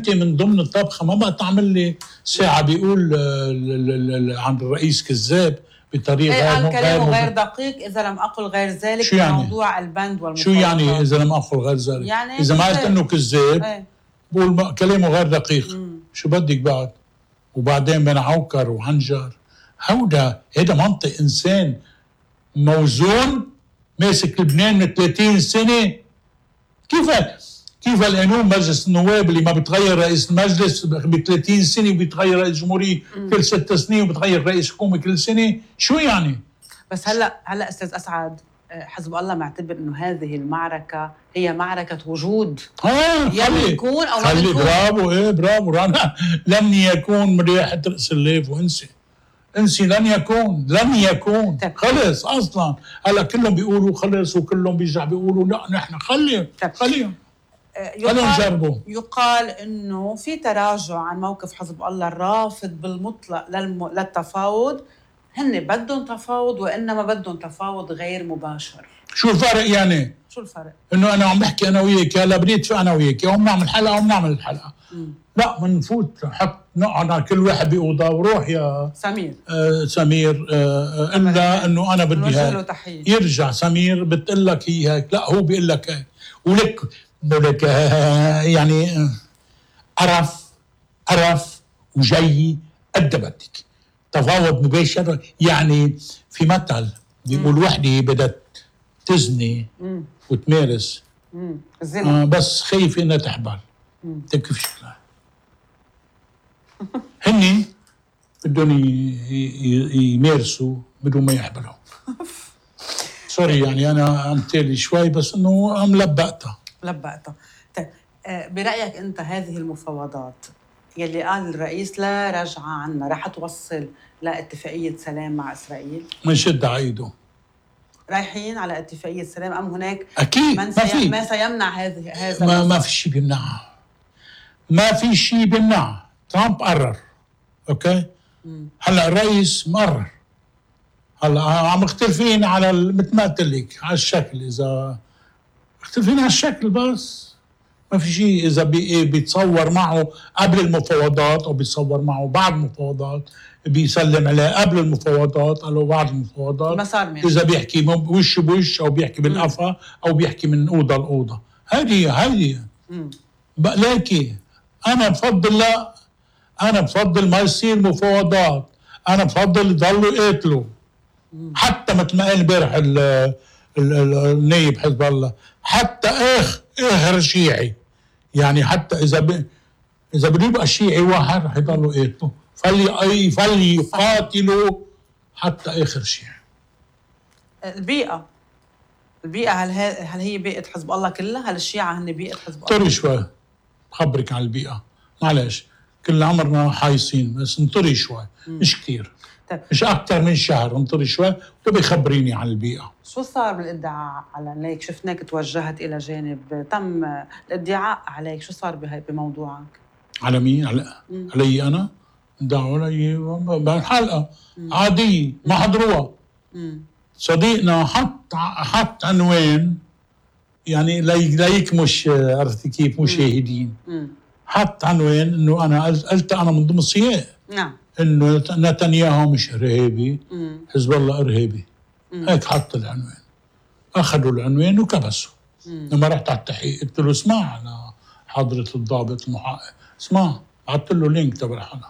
انت من ضمن الطبخه ما بقى تعمل لي ساعه بيقول عن الرئيس كذاب بطريقه قال كلامه غير دقيق اذا لم اقل غير ذلك. شو يعني؟ موضوع البند والمفاوضات. شو يعني اذا لم اقل غير ذلك؟ يعني اذا ما قلت انه كذاب بقول كلامه غير دقيق. شو بدك بعد؟ وبعدين بين عوكر وعنجر هيدا منطق انسان موزون ماسك لبنان من 30 سنه. كيف القانون مجلس النواب اللي ما بتغير رئيس المجلس ب 30 سنه وبيتغير رئيس جمهوريه كل 6 سنين وبتغير رئيس حكومه كل سنه؟ شو يعني؟ بس هلا استاذ اسعد، حزب الله معتبر انه هذه المعركه هي معركه وجود. خلي يكون او ما بيكون. برافو برافو رانا. لن يكون من ريحه راس الليف انسي لن يكون خلص اصلا. هلا كلهم بيقولوا خلص وكلهم بيرجع بيقولوا لا نحن خليهم يقال انه في تراجع عن موقف حزب الله الرافض بالمطلق للتفاوض. هن بدهم تفاوض وانما بدهم تفاوض غير مباشر. شو الفرق يعني؟ شو الفرق؟ انه انا عم بحكي انا وياك، هلا بدي اتفق انا وياك، يوم نعمل حلقه ونعمل الحلقه. لا بنفوت نقعد كل واحد بأوضة وروح يا سمير الا انه انا بدي هيك. يرجع سمير بتقول لك هي هيك، لا هو بيقول لك هيك ولك يعني قرف وجاي قد بدك. تفاوض مباشر يعني في مثل بيقول وحده بدها تزني وتمارس بس خايفه انها تحبل. كيف شكلها؟ هني بدهم يمارسوا بدون ما يحبلوا. سوري يعني انا امثالي شوي بس انه لبقتها. طيب برايك انت هذه المفاوضات يلي قال الرئيس لا رجعه عنا رح توصل لاتفاقيه سلام مع اسرائيل؟ منشد عيده رايحين على اتفاقيه سلام ام هناك اكيد ما سيمنع هذا ما في شيء بيمنعها. ما في شيء بيمنعها. ترامب قرر اوكي. هلا الرئيس مقرر. هلا عم مختلفين على مثل ما قلت لك على الشكل. اذا مختلفين على الشكل بس ما في شيء. اذا بيتصور معه قبل المفاوضات او بيتصور معه بعد المفاوضات، بيسلم عليه قبل المفاوضات او بعد المفاوضات. ما صار ماشي. اذا بيحكي وش بوش او بيحكي بالقفا او بيحكي من اوضه لاوضه. هذه لكن انا بفضل ما يصير مفاوضات. انا بفضل يضلوا يقاتلوا حتى مثل ما قال امبارح النائب حزب الله، حتى اخر شيعي. يعني حتى اذا بده يبقى شيعي واحد رح يضلوا يقاتلوا. فلي يقاتلوا حتى اخر شيعي. البيئة هل هي بيئة حزب الله كلها؟ هل الشيعة هن بيئة حزب الله؟ انطري شوي بخبرك عن البيئة. معلش كل عمرنا حايصين بس انطري شوي. مش كتير. مش أكتر من شهر. انطري شوي وتبي خبريني عن البيئة. شو صار بالادعاء عليك؟ شفناك توجهت إلى جانب تم الادعاء عليك. شو صار بموضوعك؟ على مين؟ علي أنا؟ دعوا علي بحلقة عادية ما حضروها. صديقنا حط عنوان يعني ليكمش عرفتي كيف مشاهدين. حط عنوان انه انا قلت انا من ضمن السياق. نعم. انه نتنياهو مش ارهابي، حزب الله ارهابي. هيك حط العنوان. اخذوا العنوان وكبسوا. لما رحت على التحقيق قلت له اسمع انا حضرة الضابط المحقق، اسمع بعثت له لينك تبع الحلقة.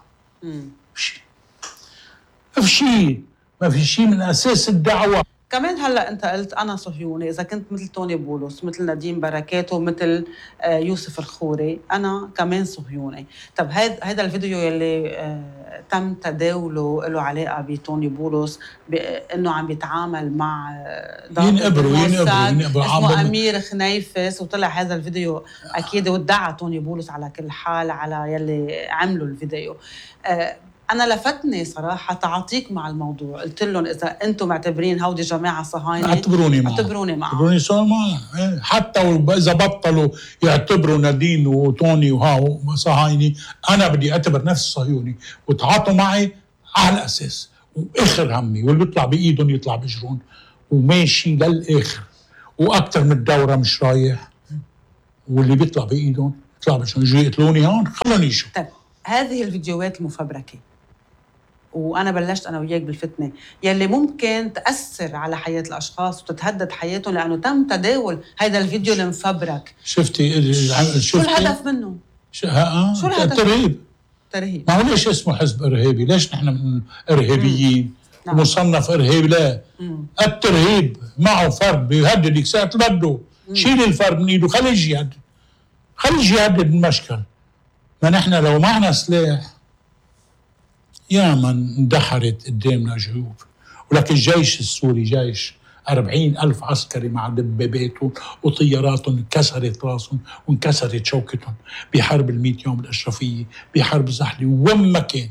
ما في شيء من اساس الدعوة. كمان هلا انت قلت انا صهيوني. اذا كنت مثل توني بولس، مثل نديم بركات ومثل يوسف الخوري، انا كمان صهيوني. طب هذا الفيديو يلي تم تداوله له علاقه بتوني بولس بانه عم بيتعامل مع ينقبروا اسمه امير خنيفس، وطلع هذا الفيديو اكيد وادعى توني بولس على كل حال على يلي عملوا الفيديو. أنا لفتني صراحة تعاطيك مع الموضوع. قلت لهم إذا أنتم معتبرين هودي جماعة صهاينة اعتبروني معهم. حتى إذا بطلوا يعتبروا نادين وتوني وهاو صهاينة، أنا بدي أعتبر نفسي صهيوني وتعاطوا معي على الأساس. وآخر همي واللي يطلع بإيدهم يطلع بجرون وماشي للآخر. وأكتر من الدورة مش رايح واللي بيطلع بإيدهم طلع بدهم يجوا يقتلوني هون، خلوني يشوف. طيب هذه الفيديوهات المفبركة، وأنا بلشت أنا وياك بالفتنة، يلي ممكن تأثر على حياة الأشخاص وتتهدد حياتهم لأنه تم تداول هذا الفيديو المفبرك. شفتي شو الهدف منه؟ شو الهدف؟ ترهيب. ما هو ليش اسمه حزب إرهابي؟ ليش نحن من إرهابيين؟ نعم. مصنف إرهابي؟ لا. الترهيب معه فرد بيهددك ساعة بده، شيل الفرد من إيده، خليه يجي يهدد، خليه يجي يهدد المشكل. ما نحن لو معنا سلاح يا من اندحرت قدامنا جيوب. ولكن الجيش السوري جيش 40,000 عسكري مع دباباتهم وطياراتهم انكسرت راسهم وانكسرت شوكتهم بحرب 100 يوم الأشرفية، بحرب زحلي، وين ما كان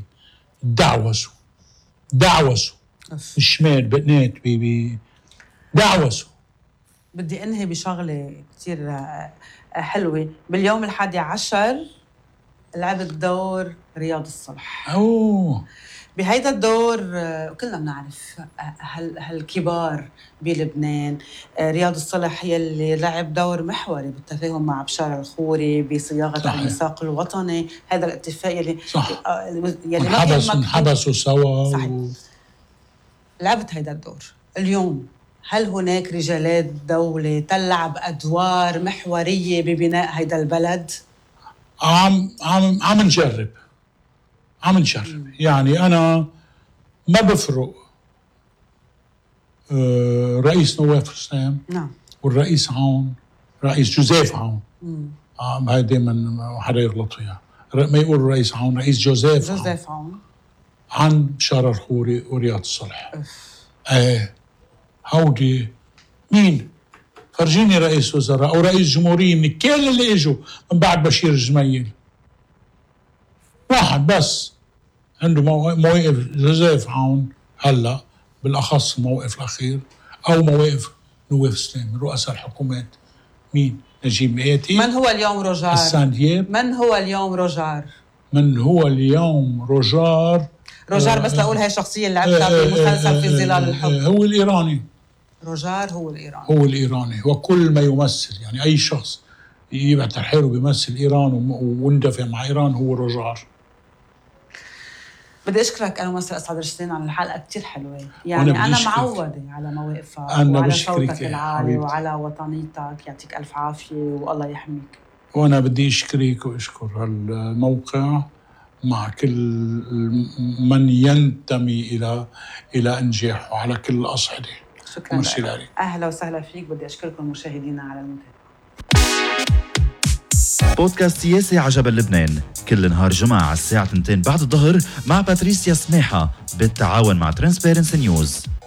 دعوسوا الشمال بقنات دعوسوا. بدي أنهي بشغلة كتير حلوة. باليوم 11 لعبت دور رياض الصلح. بهيدا الدور كلنا بنعرف هالكبار بلبنان. رياض الصلح يلي لعب دور محوري بالتفاهم مع بشار الخوري بصياغة الميثاق الوطني، هذا الاتفاق يلي انحبسوا سوا. صحيح. لعبت هيدا الدور. اليوم هل هناك رجالات دولة تلعب أدوار محورية ببناء هيدا البلد؟ عم نجرب. يعني أنا ما بفرق رئيس نواف رسام والرئيس عون، رئيس جوزيف عون. هاي دايما حدا يغلط فيها، ما يقول رئيس عون، رئيس جوزيف عون عن بشار الخوري ورياض الصلح. هودي مين؟ فرجيني رئيس وزراء أو رئيس جمهورية من كل اللي اجوا من بعد بشير الجميل، واحد بس عنده مواقف جوزيف عون هلا بالاخص الموقف الاخير، او مواقف نواف سلام رؤساء الحكومات. مين؟ نجيب مئاتي. من هو اليوم روجار؟ الساندياب. من هو اليوم روجار؟ روجار بس لأقول هاي الشخصية اللي لعبتها بمسلسل في ظلال الحب. هو الإيراني. روجار هو الإيراني. وكل ما يمثل، يعني أي شخص يبعت حاله بيمثل إيران وندفع مع إيران هو روجار. بدي أشكرك أنا ومساء أسعد رشدين على الحلقة كتير حلوة. يعني أنا معودة على مواقفك وعلى صوتك العالي وعلى وطنيتك. يعطيك ألف عافية والله يحميك. وأنا بدي أشكرك وأشكر هالموقع مع كل من ينتمي إلى إنجاحه على كل الأصعدة. شكرا لك. أهلا وسهلا فيك. بدي أشكركم مشاهدينا على المتابعة. بودكاست سياسي عجب لبنان كل نهار جمعة على الساعة 2 بعد الظهر مع باتريسيا سماحة بالتعاون مع ترانسبيرنسي نيوز.